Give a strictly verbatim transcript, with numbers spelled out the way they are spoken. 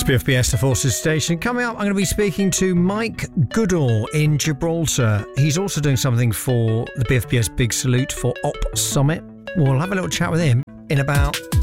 B F B S, the Forces Station. Coming up, I'm going to be speaking to Mike Goodall in Gibraltar. He's also doing something for the B F B S Big Salute for Op Summit. We'll have a little chat with him in about